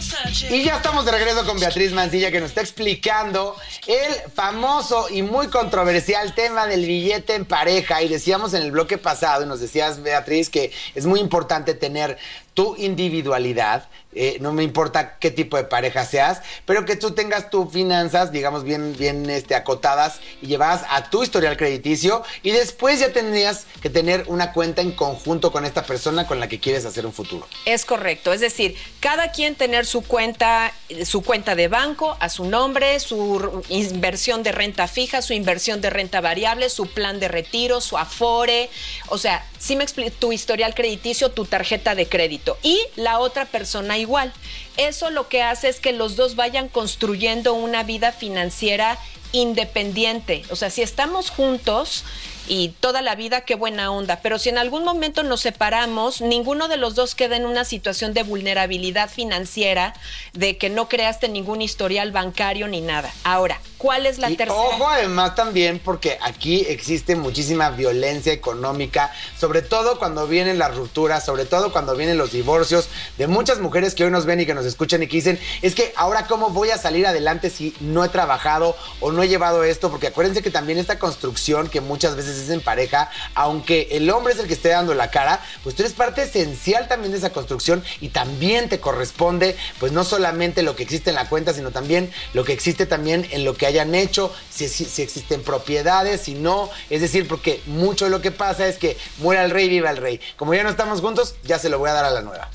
Y ya estamos de regreso con Beatriz Mancilla, que nos está explicando el famoso y muy controversial tema del billete en pareja. Y decíamos en el bloque pasado, y nos decías, Beatriz, que es muy importante tener tu individualidad, no me importa qué tipo de pareja seas, pero que tú tengas tus finanzas, digamos, bien acotadas y llevadas a tu historial crediticio, y después ya tendrías que tener una cuenta en conjunto con esta persona con la que quieres hacer un futuro. Es correcto, es decir, cada quien tener su cuenta de banco a su nombre, su inversión de renta fija, su inversión de renta variable, su plan de retiro, su Afore, o sea, sí me explico, tu historial crediticio, tu tarjeta de crédito, y la otra persona igual. Eso lo que hace es que los dos vayan construyendo una vida financiera independiente. O sea, si estamos juntos y toda la vida, qué buena onda, pero si en algún momento nos separamos, ninguno de los dos queda en una situación de vulnerabilidad financiera, de que no creaste ningún historial bancario ni nada. Ahora, ¿cuál es la tercera? Ojo, además también, porque aquí existe muchísima violencia económica, sobre todo cuando vienen las rupturas, sobre todo cuando vienen los divorcios, de muchas mujeres que hoy nos ven y que nos escuchan y que dicen, es que ahora cómo voy a salir adelante si no he trabajado o no he llevado esto, porque acuérdense que también esta construcción que muchas veces es en pareja, aunque el hombre es el que esté dando la cara, pues tú eres parte esencial también de esa construcción, y también te corresponde, pues no solamente lo que existe en la cuenta, sino también lo que existe también en lo que hayan hecho, si existen propiedades, si no, es decir, porque mucho de lo que pasa es que muera el rey, viva el rey. Como ya no estamos juntos, ya se lo voy a dar a la nueva.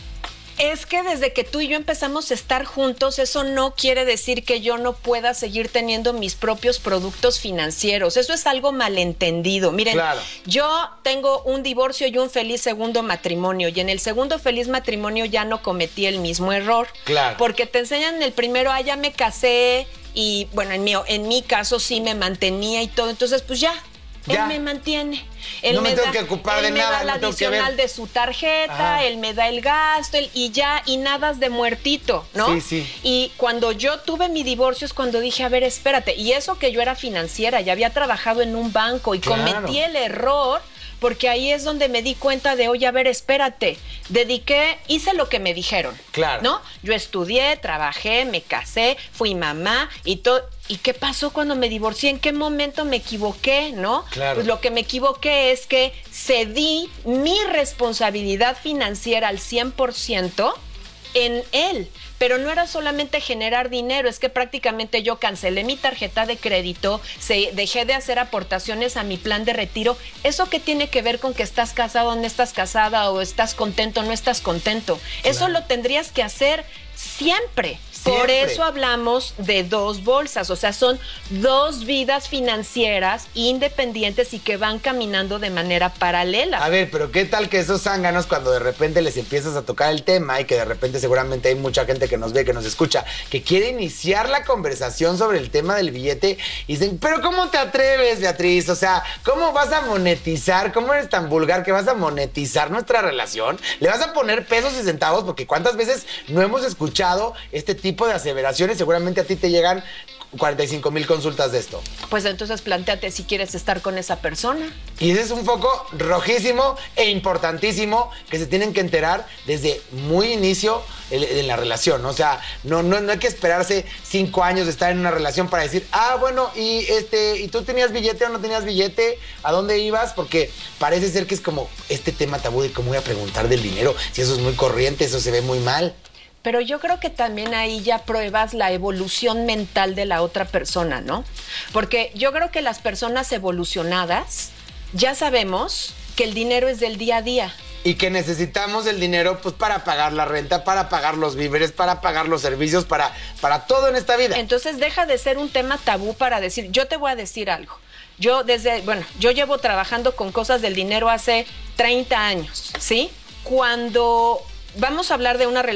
Es que desde que tú y yo empezamos a estar juntos, eso no quiere decir que yo no pueda seguir teniendo mis propios productos financieros. Eso es algo malentendido. Miren, claro, yo tengo un divorcio y un feliz segundo matrimonio, y en el segundo feliz matrimonio ya no cometí el mismo error. Claro. Porque te enseñan en el primero, ya me casé, y bueno, en mi caso sí me mantenía y todo, entonces pues ya. Él me mantiene. Él no me tengo que ocupar de nada. Él me da la adicional de su tarjeta, ajá, él me da el gasto, y nadas de muertito, ¿no? Sí, sí. Y cuando yo tuve mi divorcio es cuando dije, a ver, espérate. Y eso que yo era financiera, ya había trabajado en un banco y claro, cometí el error, porque ahí es donde me di cuenta de, oye, a ver, espérate, hice lo que me dijeron, claro, ¿no? Yo estudié, trabajé, me casé, fui mamá y todo. ¿Y qué pasó cuando me divorcié? ¿En qué momento me equivoqué, no? Claro. Pues lo que me equivoqué es que cedí mi responsabilidad financiera al 100% en él. Pero no era solamente generar dinero, es que prácticamente yo cancelé mi tarjeta de crédito, dejé de hacer aportaciones a mi plan de retiro. ¿Eso qué tiene que ver con que estás casado o no estás casada, o estás contento o no estás contento? Claro. Eso lo tendrías que hacer siempre. Por eso hablamos de dos bolsas, o sea, son dos vidas financieras independientes y que van caminando de manera paralela. A ver, pero ¿qué tal que esos zánganos, cuando de repente les empiezas a tocar el tema, y que de repente seguramente hay mucha gente que nos ve, que nos escucha, que quiere iniciar la conversación sobre el tema del billete, y dicen, pero ¿cómo te atreves, Beatriz? O sea, ¿cómo vas a monetizar? ¿Cómo eres tan vulgar que vas a monetizar nuestra relación? ¿Le vas a poner pesos y centavos? Porque ¿cuántas veces no hemos escuchado este tipo de aseveraciones? Seguramente a ti te llegan 45,000 consultas de esto. Pues entonces plantéate si quieres estar con esa persona. Y ese es un foco rojísimo e importantísimo que se tienen que enterar desde muy inicio en la relación. O sea, no hay que esperarse 5 años de estar en una relación para decir, bueno, ¿y tú tenías billete o no tenías billete? ¿A dónde ibas? Porque parece ser que es como este tema tabú de cómo voy a preguntar del dinero, si eso es muy corriente, eso se ve muy mal. Pero yo creo que también ahí ya pruebas la evolución mental de la otra persona, ¿no? Porque yo creo que las personas evolucionadas ya sabemos que el dinero es del día a día. Y que necesitamos el dinero pues para pagar la renta, para pagar los víveres, para pagar los servicios, para todo en esta vida. Entonces deja de ser un tema tabú para decir, yo te voy a decir algo. Yo llevo trabajando con cosas del dinero hace 30 años, ¿sí? Cuando vamos a hablar de una relación